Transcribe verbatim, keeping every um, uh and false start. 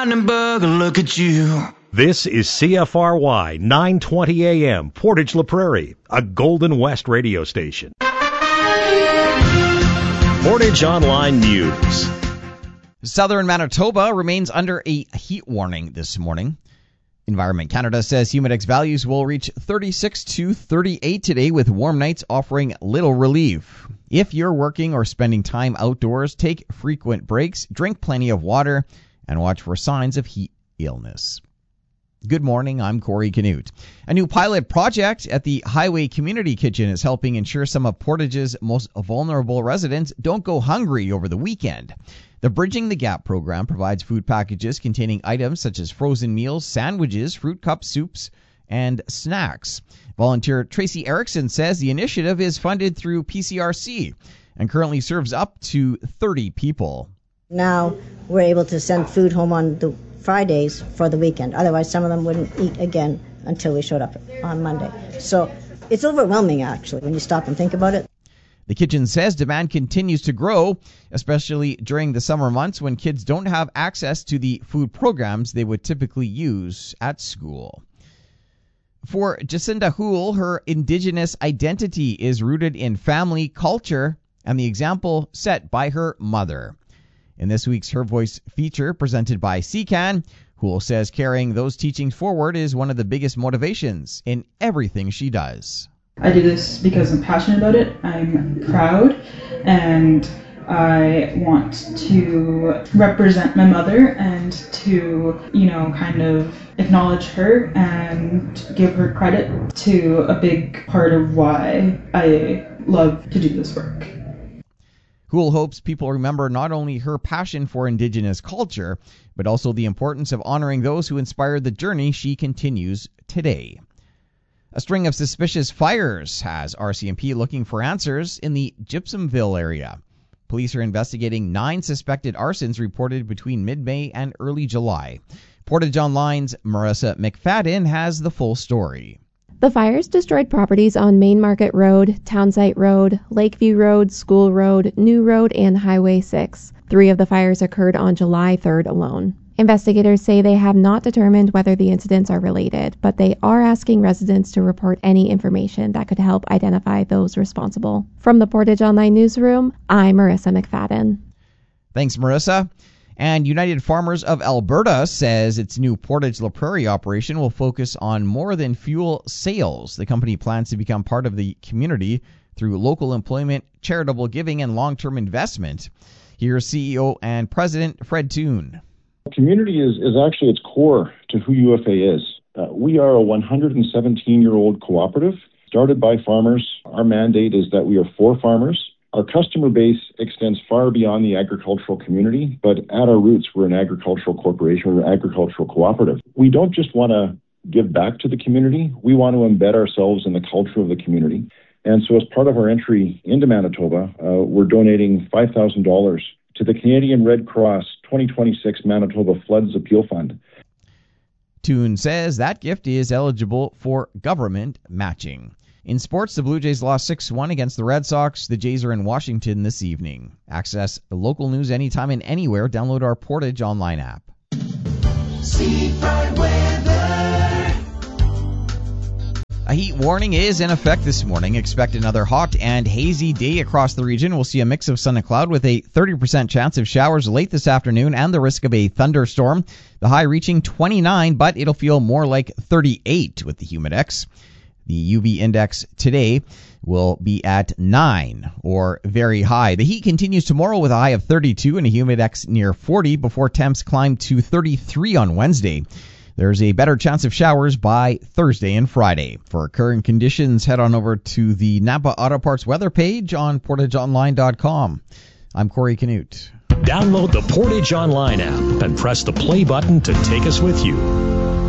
Brandenburg, look at you. This is C F R Y nine twenty A M, Portage La Prairie, a Golden West radio station. Portage Online News. Southern Manitoba remains under a heat warning this morning. Environment Canada says humidex values will reach thirty-six to thirty-eight today, with warm nights offering little relief. If you're working or spending time outdoors, take frequent breaks, drink plenty of water, and watch for signs of heat illness. Good morning, I'm Corey Canute. A new pilot project at the Highway Community Kitchen is helping ensure some of Portage's most vulnerable residents don't go hungry over the weekend. The Bridging the Gap program provides food packages containing items such as frozen meals, sandwiches, fruit cups, soups, and snacks. Volunteer Tracy Erickson says the initiative is funded through P C R C and currently serves up to thirty people. Now we're able to send food home on the Fridays for the weekend. Otherwise, some of them wouldn't eat again until we showed up on Monday. So it's overwhelming, actually, when you stop and think about it. The kitchen says demand continues to grow, especially during the summer months when kids don't have access to the food programs they would typically use at school. For Jacinda Houle, her Indigenous identity is rooted in family, culture, and the example set by her mother. In this week's Her Voice feature presented by C C A N, Houle says carrying those teachings forward is one of the biggest motivations in everything she does. I do this because I'm passionate about it. I'm proud, and I want to represent my mother and to, you know, kind of acknowledge her and give her credit to a big part of why I love to do this work. Houle hopes people remember not only her passion for Indigenous culture, but also the importance of honoring those who inspired the journey she continues today. A string of suspicious fires has R C M P looking for answers in the Gypsumville area. Police are investigating nine suspected arsons reported between mid-May and early July. Portage Online's Marissa McFadden has the full story. The fires destroyed properties on Main Market Road, Townsite Road, Lakeview Road, School Road, New Road, and Highway six. Three of the fires occurred on July third alone. Investigators say they have not determined whether the incidents are related, but they are asking residents to report any information that could help identify those responsible. From the Portage Online Newsroom, I'm Marissa McFadden. Thanks, Marissa. And United Farmers of Alberta says its new Portage La Prairie operation will focus on more than fuel sales. The company plans to become part of the community through local employment, charitable giving, and long-term investment. Here's C E O and President Fred Toon. Community is, is actually its core to who U F A is. Uh, we are a one hundred seventeen-year-old cooperative started by farmers. Our mandate is that we are for farmers. Our customer base extends far beyond the agricultural community, but at our roots, we're an agricultural corporation, we're an agricultural cooperative. We don't just want to give back to the community, we want to embed ourselves in the culture of the community. And so as part of our entry into Manitoba, uh, we're donating five thousand dollars to the Canadian Red Cross twenty twenty-six Manitoba Floods Appeal Fund. Toon says that gift is eligible for government matching. In sports, the Blue Jays lost six one against the Red Sox. The Jays are in Washington this evening. Access local news anytime and anywhere. Download our Portage Online app. Seafront weather. A heat warning is in effect this morning. Expect another hot and hazy day across the region. We'll see a mix of sun and cloud with a thirty percent chance of showers late this afternoon and the risk of a thunderstorm. The high reaching twenty-nine, but it'll feel more like thirty-eight with the humidex. The U V index today will be at nine, or very high. The heat continues tomorrow with a high of thirty-two and a humidex near forty before temps climb to thirty-three on Wednesday. There's a better chance of showers by Thursday and Friday. For current conditions, head on over to the Napa Auto Parts weather page on portage online dot com. I'm Corey Canute. Download the Portage Online app and press the play button to take us with you.